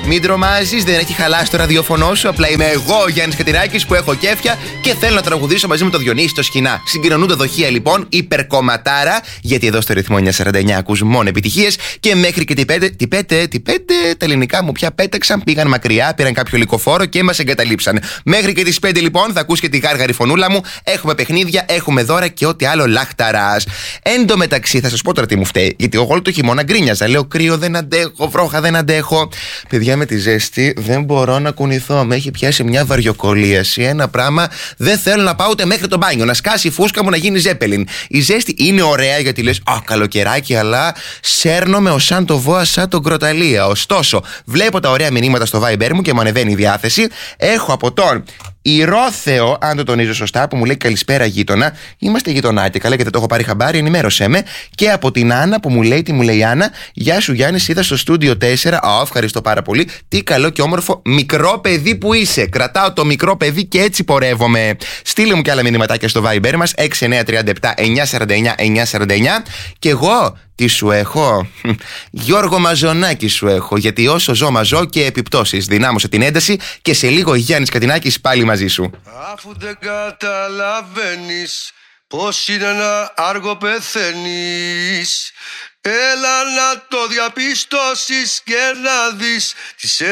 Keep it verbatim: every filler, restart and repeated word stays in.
Μην τρομάζεις, δεν έχει χαλάσει το ραδιοφωνό σου. Απλά είμαι εγώ, ο Γιάννης Κατηράκης, που έχω κέφια και θέλω να τραγουδήσω μαζί με το Διονύση το Σκινά. Συγκοινωνούνται δοχεία λοιπόν, υπερκομματάρα, γιατί εδώ στο ρυθμό εννιακόσια σαράντα εννιά ακούς μόνο επιτυχίες και μέχρι και τι πέντε, τι πέντε, τι πέντε, τα ελληνικά μου πια πέταξαν, πήγαν μακριά, πήραν κάποιο λυκοφόρο και μας εγκαταλείψαν. Μέχρι και τις πέντε λοιπόν θα ακούς και τη γάργαρη φωνούλα μου. Έχουμε παιχνίδια, έχουμε δώρα και ό,τι άλλο λάχταρας. Εν τω μεταξύ, θα σας πω τώρα τι μου φταίει. Γιατί εγώ όλο το χειμώνα γκρίνιαζα. Λέω κρύο δεν αντέχω, βρόχα δεν αντέχω. Παιδιά, με τη ζέστη δεν μπορώ να κουνηθώ. Με έχει πιάσει μια βαριοκολίαση. Ένα πράγμα, δεν θέλω να πάω ούτε μέχρι το μπάνιο. Να σκάσει η φούσκα μου να γίνει ζέπελιν. Η ζέστη είναι ωραία γιατί λες, α, καλοκαιράκι, αλλά σέρνομαι ως σαν το βόα, σαν τον κροταλία. Ωστόσο, βλέπω τα ωραία μηνύματα στο Viber μου και μου ανεβαίνει η διάθεση. Έχω από τον Ηρώθεο, αν το τονίζω σωστά, που μου λέει καλησπέρα γείτονα. Είμαστε γειτονάκια, καλά, και δεν το έχω πάρει χαμπάρι, ενημέρωσέ με. Και από την Άννα που μου λέει, τι μου λέει η Άννα, γεια σου Γιάννη, είδα στο στούντιο τέσσερα. Α, ευχαριστώ πάρα πολύ. Τι καλό και όμορφο μικρό παιδί που είσαι. Κρατάω το μικρό παιδί και έτσι πορεύομαι. Στείλε μου και άλλα μηνυματάκια στο Viber μας έξι εννιά τρία επτά εννιά σαράντα εννιά εννιά σαράντα εννιά. Και εγώ τι σου έχω, Γιώργο Μαζονάκη σου έχω. Γιατί όσο ζω μαζώ και επιπτώσεις. Δυνάμωσε την ένταση και σε λίγο Γιάννης Κατινάκης πάλι μαζί σου. Αφού δεν καταλαβαίνεις πως είναι ένα άργο πεθαίνεις, έλα να το διαπιστώσεις και να δεις τι σε